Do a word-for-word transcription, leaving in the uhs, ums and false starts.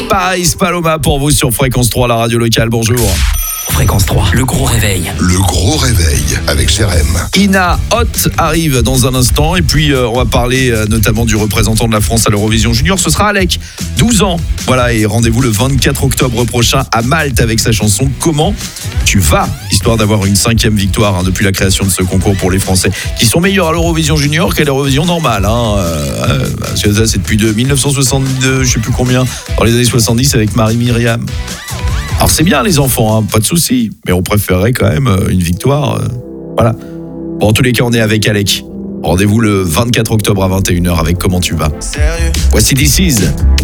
Paris Paloma pour vous sur Fréquence trois, la radio locale. Bonjour. Fréquence trois, le gros réveil. Le gros réveil avec Jérém. Ina Hot arrive dans un instant et puis euh, on va parler euh, notamment du représentant de la France à l'Eurovision Junior. Ce sera Alec, douze ans. Voilà, et rendez-vous le vingt-quatre octobre prochain à Malte avec sa chanson Comment tu vas, histoire d'avoir une cinquième victoire hein, depuis la création de ce concours pour les Français qui sont meilleurs à l'Eurovision Junior qu'à l'Eurovision normale. Hein. Euh, parce que ça, c'est depuis de dix-neuf cent soixante-deux, je sais plus combien, dans les années soixante-dix avec Marie-Myriam. Alors c'est bien les enfants, hein, pas de souci, mais on préférerait quand même euh, une victoire. Euh, voilà. Bon, en tous les cas, on est avec Alec. Rendez-vous le vingt-quatre octobre à vingt et une heures avec Comment tu vas. Sérieux? Voici This Is.